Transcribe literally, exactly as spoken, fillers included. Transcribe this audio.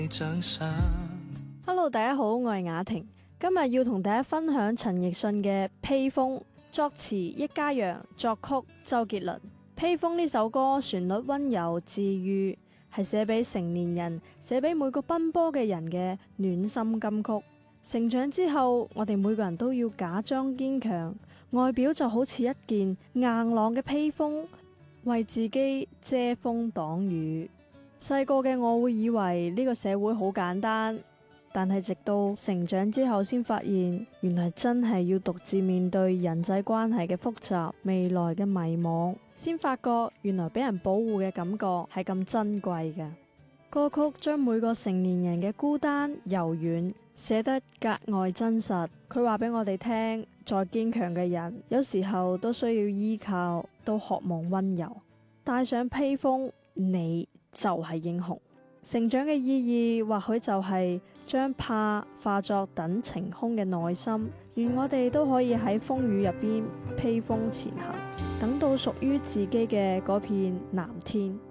Hello， 大家好，我係雅婷，今日要同大家分享陳奕迅嘅《披風》，作詞易家揚，作曲周杰倫。《披風》呢首歌旋律溫柔治愈，係寫俾成年人、寫俾每個奔波嘅人嘅暖心金曲。成長之後，我哋每個人都要假裝堅強，外表就好似一件硬朗嘅披風，為自己遮風擋雨。細個嘅我會以為呢個社會好簡單，但係直到成長之後先發現，原來真係要獨自面對人際關係嘅複雜、未來嘅迷惘，先發覺原來俾人保護嘅感覺係咁珍貴嘅。歌曲將每個成年人嘅孤單、柔軟寫得格外真實。佢話俾我哋聽，再堅強嘅人有時候都需要依靠，都渴望溫柔。帶上披風，你就係英雄。成長嘅意義或許就係將怕化作等晴空嘅內心。願我哋都可以喺風雨入邊披風前行，等到屬於自己嘅嗰片藍天。